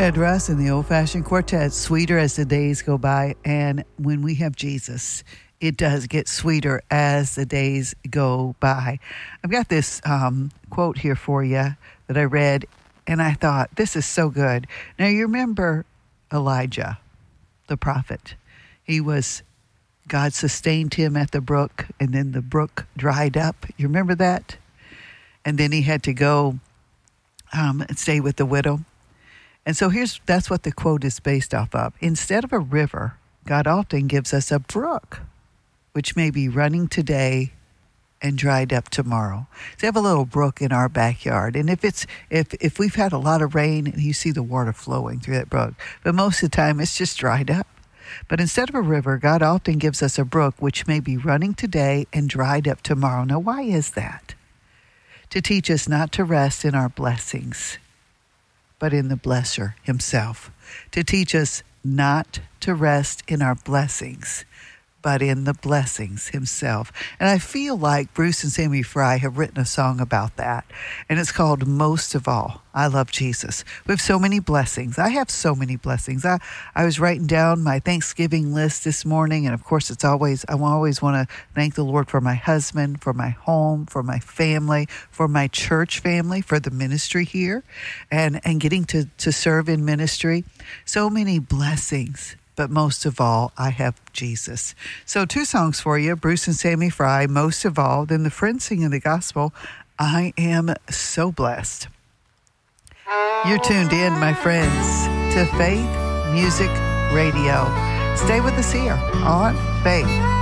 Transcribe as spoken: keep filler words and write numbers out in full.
Ted Russ and the Old Fashioned Quartet, sweeter as the days go by. And when we have Jesus, it does get sweeter as the days go by. I've got this um, quote here for you that I read, and I thought, this is so good. Now, you remember Elijah, the prophet. He was, God sustained him at the brook, and then the brook dried up. You remember that? And then he had to go um, and stay with the widow. And so here's that's what the quote is based off of. Instead of a river, God often gives us a brook, which may be running today and dried up tomorrow. So we have a little brook in our backyard. And if it's if if we've had a lot of rain and you see the water flowing through that brook, but most of the time it's just dried up. But instead of a river, God often gives us a brook, which may be running today and dried up tomorrow. Now, why is that? To teach us not to rest in our blessings, but in the blesser himself. To teach us not to rest in our blessings, but in the blessings himself. And I feel like Bruce and Sammy Fry have written a song about that. And it's called Most of All, I Love Jesus. We have so many blessings. I have so many blessings. I, I was writing down my Thanksgiving list this morning. And of course, it's always, I always want to thank the Lord for my husband, for my home, for my family, for my church family, for the ministry here, and, and getting to, to serve in ministry. So many blessings. But most of all, I have Jesus. So two songs for you, Bruce and Sammy Fry, Most of All. Then the Friends singing the gospel, I Am So Blessed. You're tuned in, my friends, to Faith Music Radio. Stay with us here on Faith.